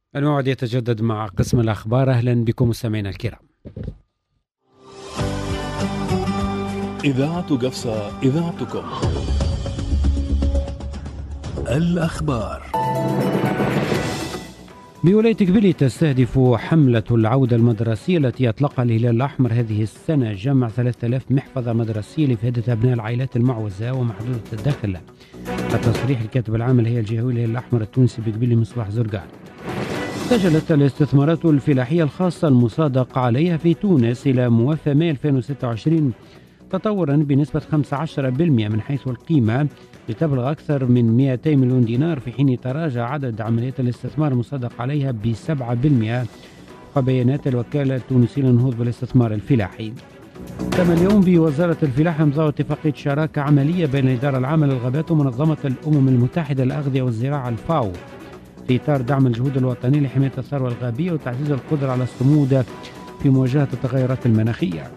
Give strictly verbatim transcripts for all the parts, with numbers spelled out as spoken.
الموعد يتجدد مع قسم الأخبار. أهلا بكم مستمعينا الكرام. إذاعة قفصة، إذاعتكم. الأخبار. بولاية قبلي تستهدف حملة العودة المدرسية التي أطلقها الهلال الأحمر هذه السنة جمع ثلاثة آلاف محفظة مدرسية لإفادة أبناء العائلات المعوزة ومحدودة الدخل. تصريح الكاتب العام الهيئة الجهوية للهلال الأحمر التونسي بقبلي مصباح زرقان. سجلت الاستثمارات الفلاحية الخاصة المصادق عليها في تونس إلى موافى مايو ألفين وستة وعشرين تطورا بنسبة خمسة عشر بالمئة من حيث القيمة لتبلغ أكثر من مئتين مليون دينار، في حين تراجع عدد عمليات الاستثمار المصادق عليها بسبعة بالمئة وبيانات الوكالة التونسية للنهوض بالاستثمار الفلاحي. تم اليوم بوزارة الفلاحة إمضاء اتفاقية شراكة عملية بين الإدارة العامة للغابات ومنظمة الأمم المتحدة للأغذية والزراعة الفاو في إطار دعم الجهود الوطنية لحماية الثروة الغابية وتعزيز القدرة على الصمود في مواجهة التغيرات المناخية.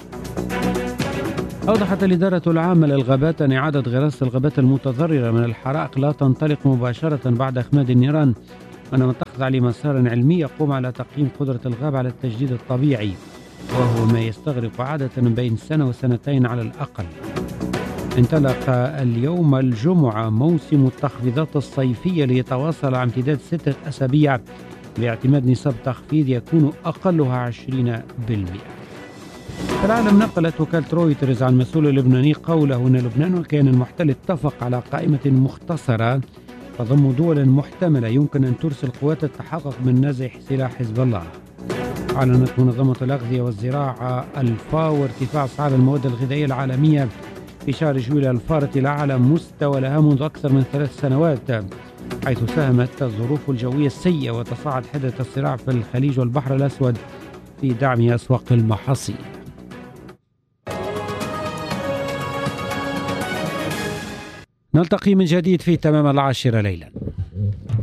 أوضحت الإدارة العامة للغابات أن إعادة غراسة الغابات المتضررة من الحرائق لا تنطلق مباشرة بعد إخماد النيران، وإنما تخضع لمسار علمي يقوم على تقييم قدرة الغابة على التجديد الطبيعي، وهو ما يستغرق عادة بين سنة وسنتين على الأقل. انطلق اليوم الجمعة موسم التخفيضات الصيفية ليتواصل على امتداد ستة أسابيع باعتماد نسب تخفيض يكون أقلها عشرين بالمئة. في العالم، نقلت وكالة رويترز عن المسؤول اللبناني قوله أن لبنان والكيان المحتل اتفق على قائمة مختصرة تضم دول محتملة يمكن أن ترسل قوات التحقق من نزع سلاح حزب الله. أعلنت منظمة الأغذية والزراعة الفاو ارتفاع أسعار المواد الغذائية العالمية في شهر جويل الفارط إلى أعلى مستوى لها منذ أكثر من ثلاث سنوات، حيث ساهمت الظروف الجوية السيئة وتصاعد حدة الصراع في الخليج والبحر الأسود في دعم أسواق المحاصيل. نلتقي من جديد في تمام العاشرة ليلا.